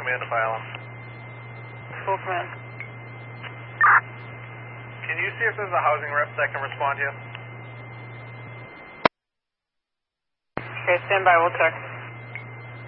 command to file him. Full command. Can you see if there's a housing rep that can respond to you? Okay, stand by, we'll check.